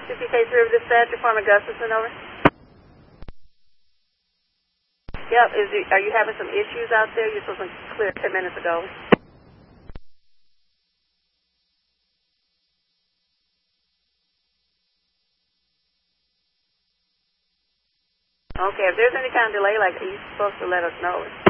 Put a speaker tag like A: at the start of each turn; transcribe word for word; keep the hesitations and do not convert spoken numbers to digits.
A: fifty K three of dispatch, Department Gustafson, over. Yep, is you, are you having some issues out there? You're supposed to clear ten minutes ago. Okay, if there's any kind of delay, like, are you supposed to let us know?